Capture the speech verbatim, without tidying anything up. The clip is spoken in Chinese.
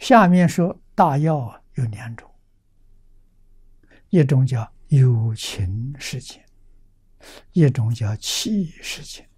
下面说大药啊有两种，一种叫有情世界，一种叫气世界。